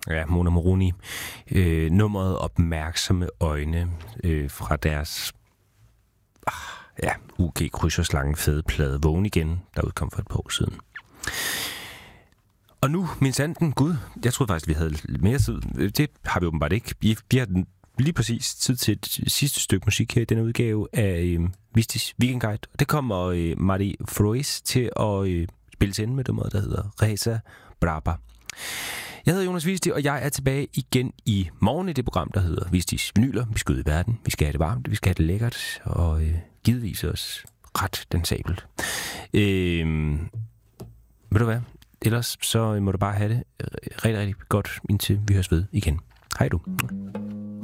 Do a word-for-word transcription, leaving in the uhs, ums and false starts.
Ja, Mona Moroni. Øh, nummeret Opmærksomme Øjne øh, fra deres ah, ja, U G Krydserslange fede plade Vågen igen, der udkom for et par år siden. Og nu, min sanden, Gud, jeg troede faktisk, vi havde mere tid. Det har vi åbenbart ikke. Vi, vi har lige præcis tid til et sidste stykke musik her i denne udgave af øh, Vistis Weekendguide. Det kommer øh, Mari Frois til at øh, spille til ende med nummeret, der hedder Reza Braba. Jeg hedder Jonas Visti, og jeg er tilbage igen i morgen i det program, der hedder Vistis Vinyler. Vi skal ud i verden, vi skal have det varmt, vi skal have det lækkert, og øh, givetvis også ret densabelt. Øh, ved du hvad? Ellers så må du bare have det rigtig, rigtig godt, indtil vi høres ved igen. Hej du.